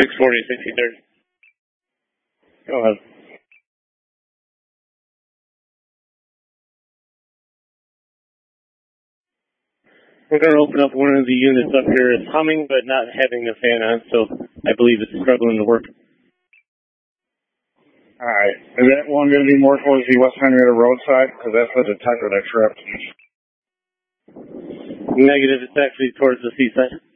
640, 63rd. Go ahead. We're going to open up one of the units up here. It's humming but not having the fan on, so I believe it's struggling to work. Alright. Is that one going to be more towards the West Henrietta Road side? Because that's the detector that tripped. Negative. It's actually towards the seaside.